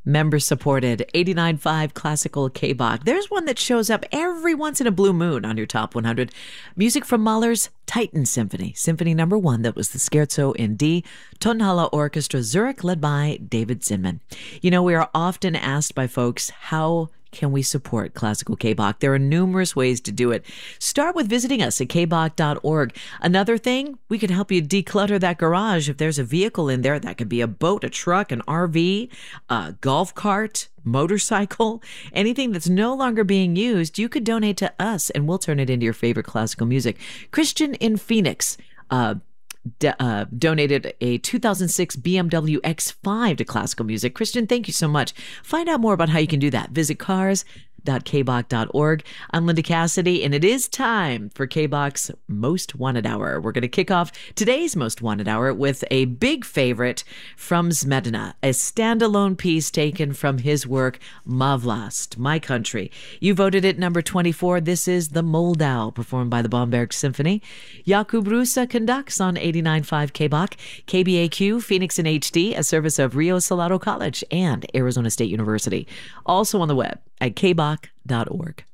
Member-supported 89.5 Classical K-Bach. There's one that shows up every once in a blue moon on your Top 100. Music from Mahler's Titan Symphony. Symphony number 1, that was the Scherzo in D. Tonhalle Orchestra Zurich, led by David Zinman. You know, we are often asked by folks, how can we support Classical K-Bach? There are numerous ways to do it. Start with visiting us at kbach.org. Another thing, we can help you declutter that garage. If there's a vehicle in there, that could be a boat, a truck, an RV, a golf cart, motorcycle, anything that's no longer being used, you could donate to us and we'll turn it into your favorite classical music. Christian in Phoenix, donated a 2006 BMW X5 to classical music. Christian, thank you so much. Find out more about how you can do that. Visit cars.kbach.org. I'm Linda Cassidy, and it is time for K-Bach's Most Wanted Hour. We're going to kick off today's Most Wanted Hour with a big favorite from Smedina, a standalone piece taken from his work, Ma Vlast, My Country. You voted it number 24. This is the Moldau, performed by the Bamberg Symphony. Jakub Rusa conducts on 89.5 K-Bach, KBAQ, Phoenix in HD, a service of Rio Salado College and Arizona State University. Also on the web at kbach.org.